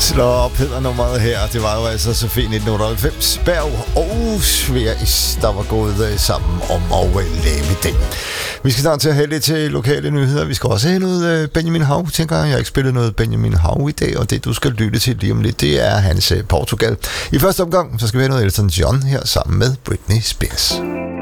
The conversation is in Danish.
Slå op hedder nummeret her. Det var jo altså så fint 1998. Berg og Sverige, der var gået sammen om at lave den. Vi skal snart til at have lidt til lokale nyheder. Vi skal også have noget Benjamin Hav, tænker jeg. Jeg har ikke spillet noget Benjamin Hav i dag, og det du skal lytte til lige om lidt, det er hans Portugal. I første omgang, så skal vi have noget Elton John her sammen med Britney Spears.